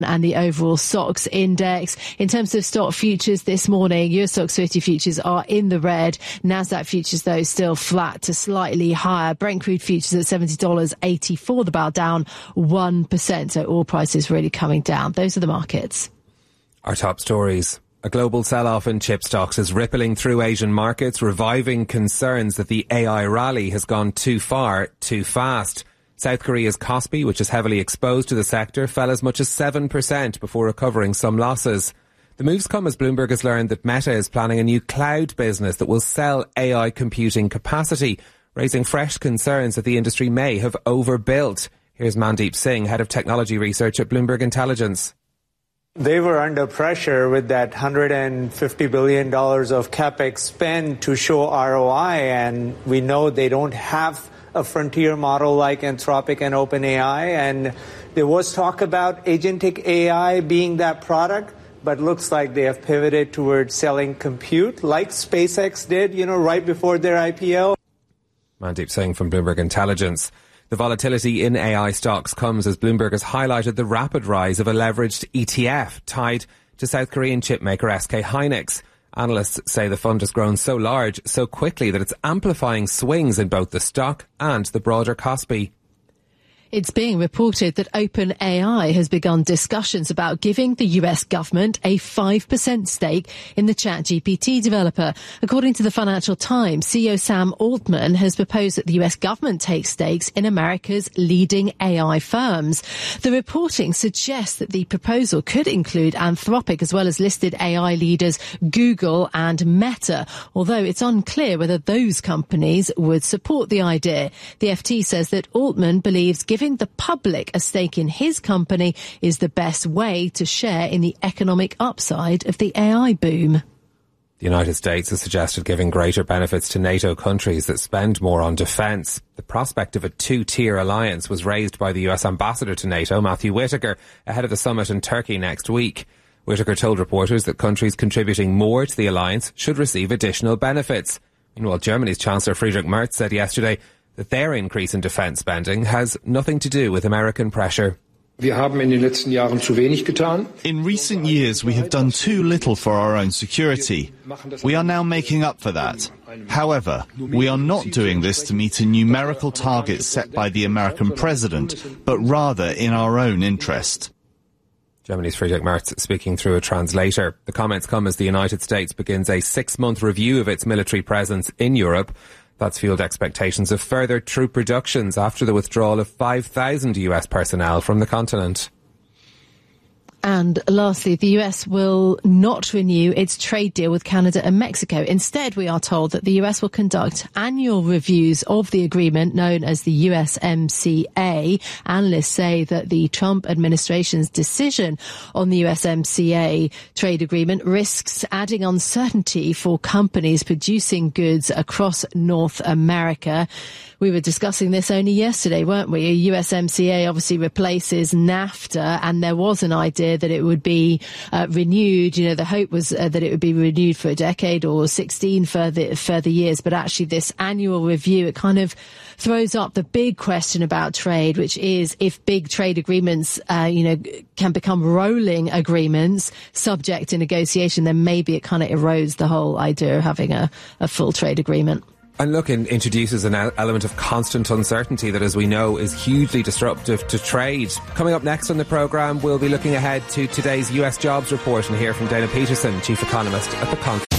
and the overall stocks index. In terms of stock futures this morning, US stocks 50 futures are in the red. Nasdaq futures, though, still flat to slightly higher. Brent crude futures at $70.84 the barrel, down 1%. So oil prices really coming down. Those are the markets. Our top stories. A global sell-off in chip stocks is rippling through Asian markets, reviving concerns that the AI rally has gone too far, too fast. South Korea's Kospi, which is heavily exposed to the sector, fell as much as 7% before recovering some losses. The moves come as Bloomberg has learned that Meta is planning a new cloud business that will sell AI computing capacity, raising fresh concerns that the industry may have overbuilt. Here's Mandeep Singh, head of technology research at Bloomberg Intelligence. They were under pressure with that $150 billion of capex spend to show ROI, and we know they don't have a frontier model like Anthropic and OpenAI, and there was talk about agentic AI being that product, but looks like they have pivoted towards selling compute like SpaceX did, right before their IPO. Mandeep Singh from Bloomberg Intelligence. The volatility in AI stocks comes as Bloomberg has highlighted the rapid rise of a leveraged ETF tied to South Korean chipmaker SK Hynix. Analysts say the fund has grown so large so quickly that it's amplifying swings in both the stock and the broader Kospi. It's being reported that OpenAI has begun discussions about giving the US government a 5% stake in the ChatGPT developer. According to the Financial Times, CEO Sam Altman has proposed that the US government take stakes in America's leading AI firms. The reporting suggests that the proposal could include Anthropic as well as listed AI leaders Google and Meta, although it's unclear whether those companies would support the idea. The FT says that Altman believes giving the public a stake in his company is the best way to share in the economic upside of the AI boom. The United States has suggested giving greater benefits to NATO countries that spend more on defence. The prospect of a two-tier alliance was raised by the US ambassador to NATO, Matthew Whitaker, ahead of the summit in Turkey next week. Whitaker told reporters that countries contributing more to the alliance should receive additional benefits. Meanwhile, Germany's Chancellor Friedrich Merz said yesterday that their increase in defence spending has nothing to do with American pressure. In recent years, we have done too little for our own security. We are now making up for that. However, we are not doing this to meet a numerical target set by the American president, but rather in our own interest. Germany's Friedrich Merz speaking through a translator. The comments come as the United States begins a 6-month review of its military presence in Europe. That's fueled expectations of further troop reductions after the withdrawal of 5,000 US personnel from the continent. And lastly, the US will not renew its trade deal with Canada and Mexico. Instead, we are told that the US will conduct annual reviews of the agreement known as the USMCA. Analysts say that the Trump administration's decision on the USMCA trade agreement risks adding uncertainty for companies producing goods across North America. We were discussing this only yesterday, weren't we? USMCA obviously replaces NAFTA, and there was an idea that it would be renewed. The hope was that it would be renewed for a decade or 16 further years. But actually, this annual review, it kind of throws up the big question about trade, which is if big trade agreements, can become rolling agreements subject to negotiation, then maybe it kind of erodes the whole idea of having a full trade agreement. And look, it introduces an element of constant uncertainty that, as we know, is hugely disruptive to trade. Coming up next on the programme, we'll be looking ahead to today's US jobs report and hear from Dana Peterson, chief economist at the conference.